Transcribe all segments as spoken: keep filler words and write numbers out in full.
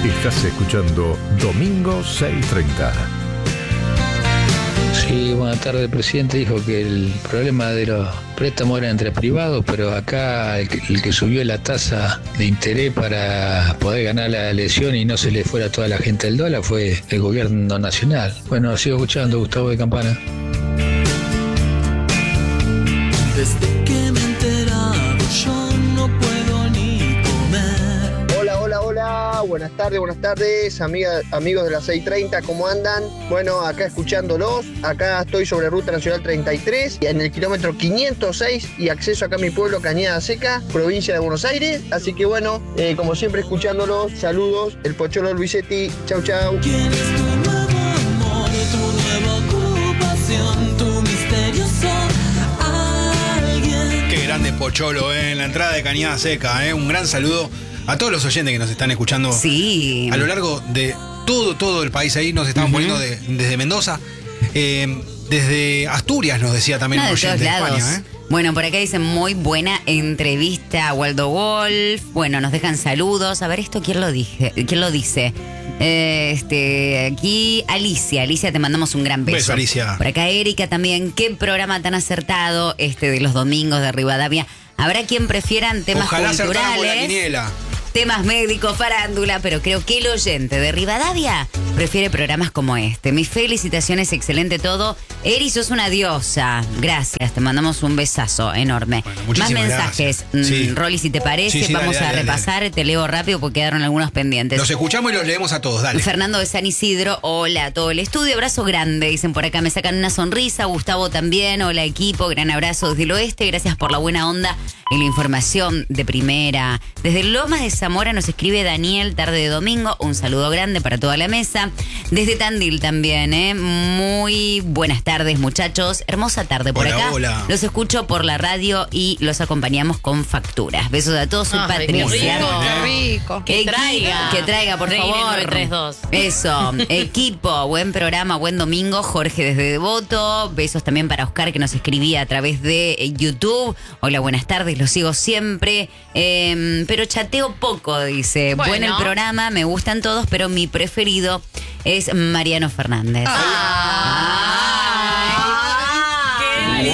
Estás escuchando Domingo seiscientos treinta. Sí, buenas tardes. El presidente dijo que el problema de los préstamos era entre privados, pero acá el que, el que subió la tasa de interés para poder ganar la elección y no se le fuera a toda la gente el dólar fue el gobierno nacional. Bueno, sigo escuchando, Gustavo de Campana. Desde que me he enterado yo no puedo ni comer. Hola, hola, hola, buenas tardes, buenas tardes, amiga, amigos de la seiscientos treinta, ¿cómo andan? Bueno, acá escuchándolos, acá estoy sobre Ruta Nacional treinta y tres, en el kilómetro quinientos seis y acceso acá a mi pueblo, Cañada Seca, provincia de Buenos Aires, así que bueno, eh, como siempre escuchándolos, saludos, el Pocholo Luisetti, chau chau. ¿Quién es tu nuevo amor, tu nueva ocupación, tu misterioso alguien? Qué grande Pocholo, eh, en la entrada de Cañada Seca, eh, un gran saludo a todos los oyentes que nos están escuchando sí. a lo largo de todo, todo el país. Ahí nos estamos uh-huh. poniendo de, desde Mendoza, eh, desde Asturias nos decía también no, un oyente de España. ¿eh? Bueno, por acá dicen muy buena entrevista a Waldo Wolf. Bueno, nos dejan saludos. A ver, esto quién lo dije, quién lo dice. Eh, este, aquí Alicia, Alicia, te mandamos un gran beso. Beso, Alicia. Por acá Erika también. Qué programa tan acertado este de los domingos de Rivadavia. Habrá quien prefieran temas Ojalá culturales. La quiniela. Temas médicos, farándula, pero creo que el oyente de Rivadavia prefiere programas como este. Mis felicitaciones, excelente todo. Eri, sos una diosa. Gracias, te mandamos un besazo enorme. Bueno, más mensajes. Sí. Rolly, si te parece, sí, sí, vamos dale, a dale, repasar. dale. Te leo rápido porque quedaron algunos pendientes. Los escuchamos y los leemos a todos, dale. Fernando de San Isidro, hola a todo el estudio, abrazo grande, dicen por acá, me sacan una sonrisa. Gustavo también, hola equipo, gran abrazo desde el oeste, gracias por la buena onda y la información de primera. Desde Lomas de Zamora nos escribe Daniel, tarde de domingo, un saludo grande para toda la mesa. Desde Tandil también, ¿eh? Muy buenas tardes, muchachos. Hermosa tarde por hola, acá. Hola. Los escucho por la radio y los acompañamos con facturas. Besos a todos, soy Ay, Patricia. qué rico, qué rico. Que traiga. Que traiga, por Reine favor. nueve tres dos. Eso. Equipo, buen programa, buen domingo. Jorge desde Devoto. Besos también para Oscar que nos escribía a través de eh, YouTube. Hola, buenas tardes, los sigo siempre. Eh, pero chateo poco, dice. Bueno. Buen el programa, me gustan todos, pero mi preferido es Mariano Fernández. ¡Qué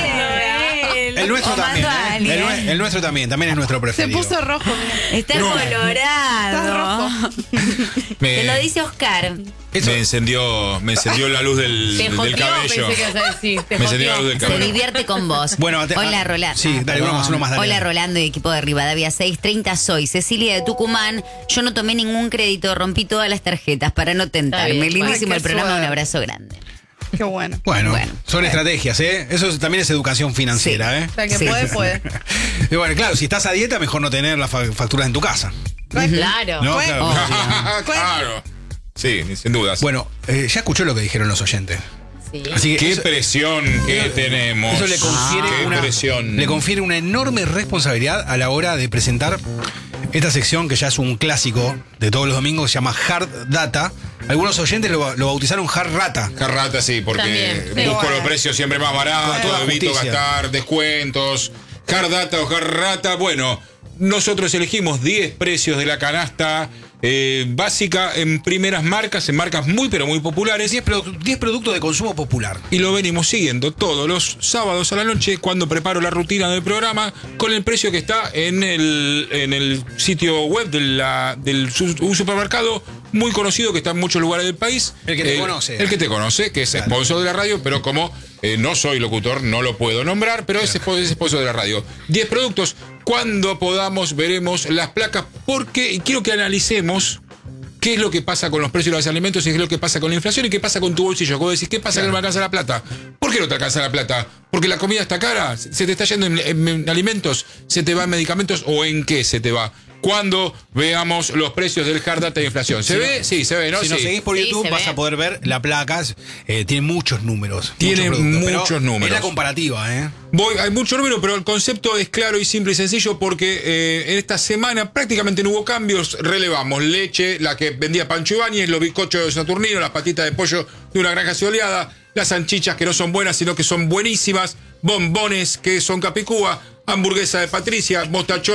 lindo! El nuestro también, ¿eh? Ali, el, ¿eh? el nuestro también, también es nuestro Se preferido. puso rojo, mira. Está No. colorado. Está rojo. Me, Te lo dice Oscar. Eso- me encendió, me encendió la luz del, Te del joteó, cabello. pensé que ibas a decir. Te Me encendió la joteó. luz del Se cabello. divierte con vos. Bueno, te- Hola, ah, Rolando. sí, Ah, dale, uno más, uno más, dale. Hola, Rolando y equipo de Rivadavia seiscientos treinta. Soy Cecilia de Tucumán. Yo no tomé ningún crédito, rompí todas las tarjetas para no tentarme. Está bien. Lindísimo Ay, el qué programa, suerte. un abrazo grande. Qué bueno. Bueno, Bueno, son bueno. estrategias, ¿eh? Eso también es educación financiera, ¿eh? O sea, que Sí. puede, puede. Y bueno, claro, si estás a dieta, mejor no tener las fa- facturas en tu casa. Claro. ¿No? Fue- Claro. Obvio. Claro. Sí, sin dudas. Bueno, eh, ya escuchó lo que dijeron los oyentes. Sí. Así que Qué eso, presión que tenemos. eso le confiere, Qué una, presión. le confiere una enorme responsabilidad a la hora de presentar esta sección que ya es un clásico de todos los domingos, se llama Hard Data. Algunos oyentes lo, lo bautizaron Hard Rata. Carrata, sí, porque También, sí, busco bueno. los precios siempre más Con baratos, toda evito justicia. gastar descuentos. Cardata o Carrata, bueno, nosotros elegimos diez precios de la canasta eh, básica en primeras marcas, en marcas muy pero muy populares. diez productos de consumo popular. Y lo venimos siguiendo todos los sábados a la noche cuando preparo la rutina del programa con el precio que está en el, en el sitio web de la, del su- un supermercado muy conocido que está en muchos lugares del país. El que te conoce. El que te conoce, que es Claro. sponsor de la radio, pero como eh, no soy locutor, no lo puedo nombrar, pero es spo- es sponsor de la radio. diez productos. Cuando podamos veremos las placas porque y quiero que analicemos qué es lo que pasa con los precios de los alimentos y qué es lo que pasa con la inflación y qué pasa con tu bolsillo. Vos decís, ¿qué pasa que no me alcanza la plata? ¿Por qué no te alcanza la plata? ¿Porque la comida está cara? ¿Se te está yendo en, en- en alimentos? ¿Se te va en medicamentos? ¿O en qué se te va? Cuando veamos los precios del hard data de inflación. ¿Se Si ve? no- Sí, se ve, ¿no? Si Sí. nos seguís por Sí, YouTube se vas ve. a poder ver la placa. Eh, tiene muchos números. Tiene muchos productos, pero muchos números. Es la comparativa, ¿eh? Voy, hay mucho número, pero el concepto es claro y simple y sencillo porque eh, en esta semana prácticamente no hubo cambios. Relevamos leche, la que vendía Pancho Ibáñez, los bizcochos de Saturnino, las patitas de pollo de una granja soleada, las salchichas que no son buenas sino que son buenísimas, bombones que son Capicúa, hamburguesa de Patricia, mostachol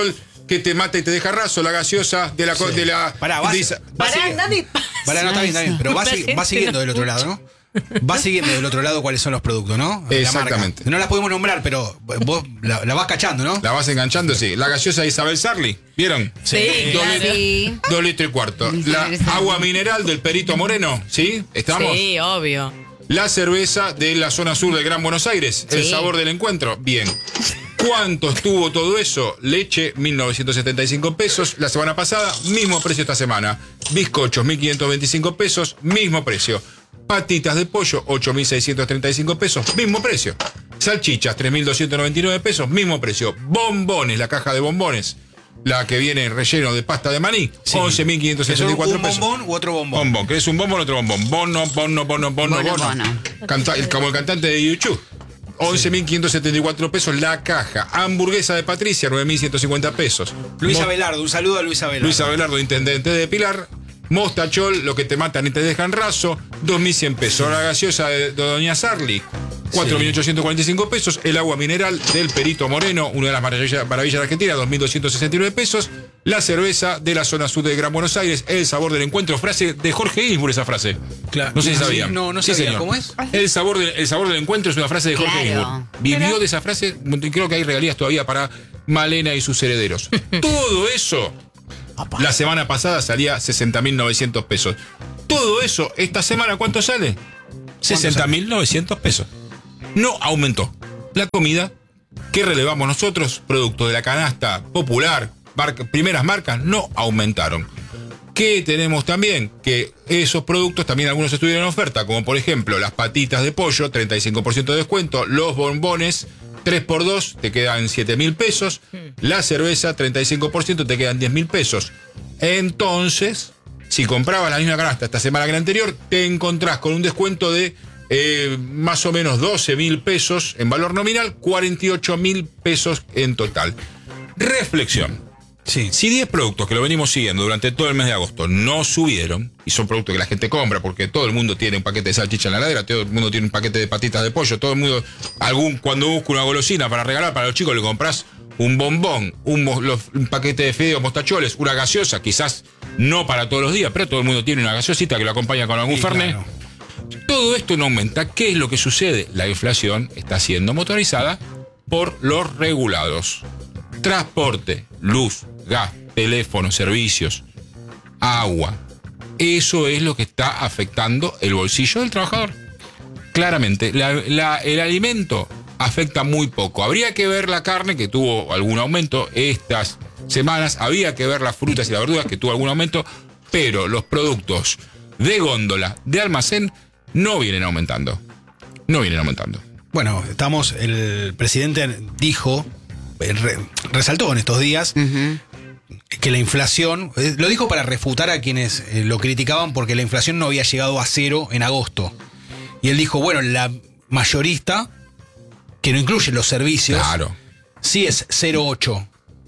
que te mata y te deja raso, la gaseosa de la... Sí. De la Pará, vas- de- vas- Pará, sigue- nadie Pará, no, está bien, está bien. Pero va, La si- gente va siguiendo no del otro escucha. lado, ¿no? Va siguiendo del otro lado cuáles son los productos, ¿no? La Exactamente. marca. No las podemos nombrar, pero vos la, la vas cachando, ¿no? La vas enganchando, sí. La gaseosa de Isabel Sarli, ¿vieron? Sí, Dos, claro. litros, Sí. dos litros y cuarto. La agua mineral del Perito Moreno, ¿sí? ¿Estamos? Sí, obvio. La cerveza de la zona sur del Gran Buenos Aires, el Sí. sabor del encuentro, bien. ¿Cuánto estuvo todo eso? Leche, mil novecientos setenta y cinco pesos. La semana pasada, mismo precio esta semana. Bizcochos, mil quinientos veinticinco pesos, mismo precio. Patitas de pollo, ocho mil seiscientos treinta y cinco pesos, mismo precio. Salchichas, tres mil doscientos noventa y nueve pesos, mismo precio. Bombones, la caja de bombones, la que viene relleno de pasta de maní, Sí. once mil quinientos setenta y cuatro ¿Un pesos. bombón u otro bombón? Bombón, ¿querés un bombón o otro bombón? Bono, bono, bono, bono, Bono, bono. bono. Canta- como el cantante de YouTube. once mil quinientos setenta y cuatro pesos la caja. Hamburguesa de Patricia, nueve mil ciento cincuenta pesos. Luis Mo- Abelardo, un saludo a Luis Abelardo. Luis Abelardo, intendente de Pilar. Mostachol, lo que te matan y te dejan raso, dos mil cien pesos. La gaseosa de, de Doña Sarli, cuatro mil ochocientos cuarenta y cinco pesos. El agua mineral del Perito Moreno, una de las maravillas, maravillas de Argentina, dos mil doscientos sesenta y nueve pesos. La cerveza de la zona sur de Gran Buenos Aires, el sabor del encuentro. Frase de Jorge Ginsburg, esa frase. Claro. No sé si Sí, sabían. no, no Sí, sabía. señor. ¿Cómo es? El sabor, de- el sabor del encuentro es una frase de Jorge Claro. Ginsburg. Vivió de esa frase, creo que hay regalías todavía para Malena y sus herederos. Todo eso, la semana pasada salía sesenta mil novecientos pesos. Todo eso, esta semana, ¿cuánto sale? sesenta mil novecientos pesos. No aumentó. La comida que relevamos nosotros, producto de la canasta popular, marca- primeras marcas, no aumentaron. ¿Qué tenemos también? Que esos productos también algunos estuvieron en oferta, como por ejemplo las patitas de pollo, treinta y cinco por ciento de descuento, los bombones, tres por dos, te quedan siete mil pesos, la cerveza, treinta y cinco por ciento, te quedan diez mil pesos. Entonces, si comprabas la misma canasta esta semana que la anterior, te encontrás con un descuento de eh, más o menos doce mil pesos en valor nominal, cuarenta y ocho mil pesos en total. Reflexión. Sí. Si diez productos que lo venimos siguiendo durante todo el mes de agosto no subieron, y son productos que la gente compra porque todo el mundo tiene un paquete de salchicha en la heladera, todo el mundo tiene un paquete de patitas de pollo, todo el mundo, algún cuando busca una golosina para regalar para los chicos le compras un bombón, un, mo- los- un paquete de fideos mostacholes, una gaseosa, quizás no para todos los días, pero todo el mundo tiene una gaseosita que lo acompaña con algún Sí, fernet. claro. Todo esto no aumenta. ¿Qué es lo que sucede? La inflación está siendo motorizada por los regulados. Transporte, luz, gas, teléfono, servicios, agua. Eso es lo que está afectando el bolsillo del trabajador. Claramente, la- la- el alimento afecta muy poco. Habría que ver la carne, que tuvo algún aumento estas semanas. Había que ver las frutas y las verduras, que tuvo algún aumento. Pero los productos de góndola, de almacén, no vienen aumentando. No vienen aumentando. Bueno, estamos, el presidente dijo, eh, re- resaltó en estos días que la inflación, eh, lo dijo para refutar a quienes eh, lo criticaban porque la inflación no había llegado a cero en agosto. Y él dijo, bueno, la mayorista, que no incluye los servicios, Claro. sí es cero punto ocho.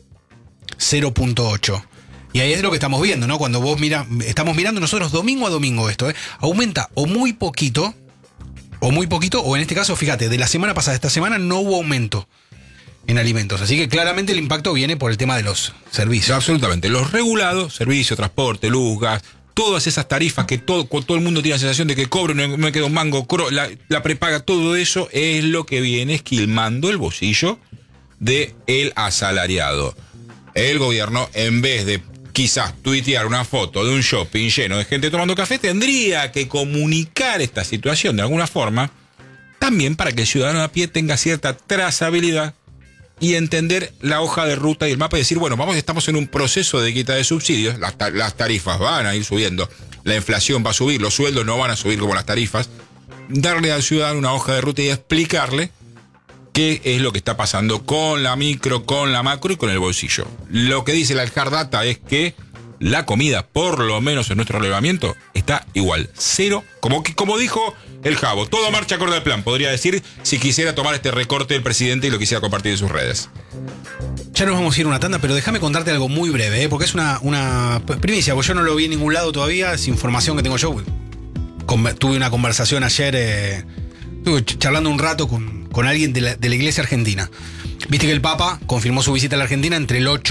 cero punto ocho. Y ahí es lo que estamos viendo, ¿no? Cuando vos mira, estamos mirando nosotros domingo a domingo esto, ¿eh? Aumenta o muy poquito, o muy poquito, o en este caso, fíjate, de la semana pasada a esta semana no hubo aumento en alimentos. Así que claramente el impacto viene por el tema de los servicios. Absolutamente. Los regulados, servicio, transporte, luz, gas, todas esas tarifas que todo, todo el mundo tiene la sensación de que cobro, no me queda un mango, cro- la, la prepaga, todo eso es lo que viene esquilmando el bolsillo del asalariado. El gobierno, en vez de quizás tuitear una foto de un shopping lleno de gente tomando café, tendría que comunicar esta situación de alguna forma, también para que el ciudadano a pie tenga cierta trazabilidad y entender la hoja de ruta y el mapa y decir, bueno, vamos, estamos en un proceso de quita de subsidios, las, ta- las tarifas van a ir subiendo, la inflación va a subir, los sueldos no van a subir como las tarifas, darle al ciudadano una hoja de ruta y explicarle qué es lo que está pasando con la micro, con la macro y con el bolsillo. Lo que dice la Hard Data es que la comida, por lo menos en nuestro relevamiento, está igual, cero, como, que- como dijo el Jabo, todo marcha acorde al plan, podría decir, si quisiera tomar este recorte del presidente y lo quisiera compartir en sus redes. Ya nos vamos a ir a una tanda, pero déjame contarte algo muy breve, ¿eh? Porque es una, una primicia, porque yo no lo vi en ningún lado todavía, es información que tengo yo. Con- tuve una conversación ayer, eh, estuve ch- charlando un rato con, con alguien de la, de la iglesia argentina. Viste que el Papa confirmó su visita a la Argentina entre el ocho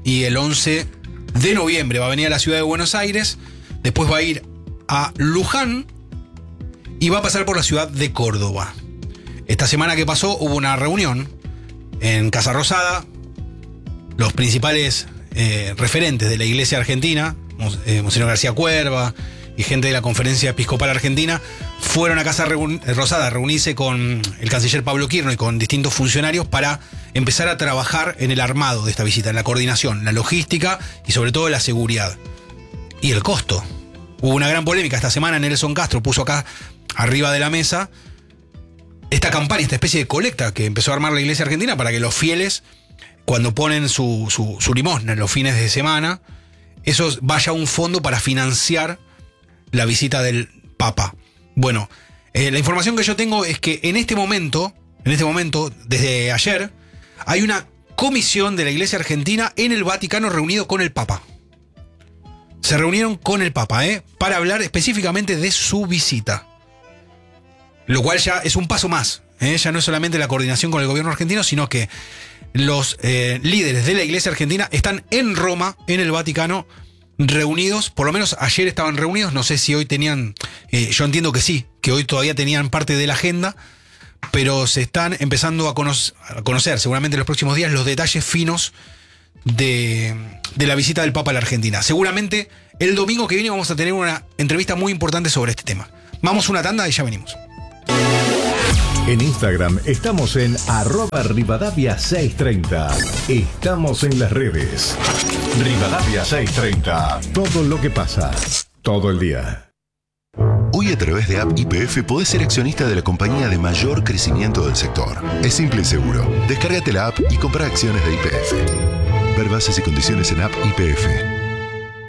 y el once de noviembre va a venir a la ciudad de Buenos Aires, después va a ir a Luján y va a pasar por la ciudad de Córdoba. Esta semana que pasó hubo una reunión en Casa Rosada, los principales eh, referentes de la Iglesia Argentina, eh, Monseñor García Cuerva y gente de la Conferencia Episcopal Argentina, fueron a Casa Rosada a reunirse con el canciller Pablo Quirno y con distintos funcionarios para empezar a trabajar en el armado de esta visita, en la coordinación, la logística y sobre todo la seguridad. Y el costo. Hubo una gran polémica esta semana. Nelson Castro puso acá arriba de la mesa esta campaña, esta especie de colecta que empezó a armar la Iglesia Argentina para que los fieles, cuando ponen su, su, su limosna en los fines de semana, eso vaya a un fondo para financiar la visita del Papa. Bueno, eh, la información que yo tengo es que en este momento, en este momento, desde ayer, hay una comisión de la Iglesia Argentina en el Vaticano reunido con el Papa. Se reunieron con el Papa, ¿eh? Para hablar específicamente de su visita. Lo cual ya es un paso más, ¿eh? Ya no es solamente la coordinación con el gobierno argentino, sino que los eh, líderes de la Iglesia Argentina están en Roma, en el Vaticano, reunidos. Por lo menos ayer estaban reunidos, no sé si hoy tenían, eh, yo entiendo que sí, que hoy todavía tenían parte de la agenda, pero se están empezando a, cono- a conocer seguramente en los próximos días los detalles finos de, de la visita del Papa a la Argentina. Seguramente el domingo que viene vamos a tener una entrevista muy importante sobre este tema. Vamos a una tanda y ya venimos. En Instagram estamos en arroba Rivadavia seiscientos treinta. Estamos en las redes. Rivadavia seiscientos treinta. Todo lo que pasa, todo el día. Hoy a través de App Y P F podés ser accionista de la compañía de mayor crecimiento del sector. Es simple y seguro. Descárgate la app y compra acciones de Y P F. Ver bases y condiciones en App Y P F.